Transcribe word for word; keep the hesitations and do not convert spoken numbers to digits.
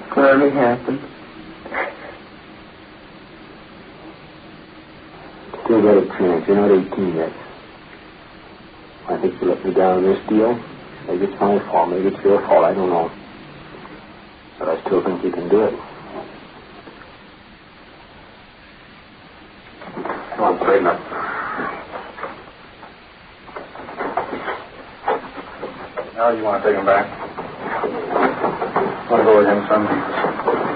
Clearly happened. Still got a chance. You're not eighteen yet. I think you let me down in this deal. Maybe it's my fault. Maybe it's your fault. I don't know. But I still think you can do it. Come on, straighten up. Now you want to take him back? I want to go with him some.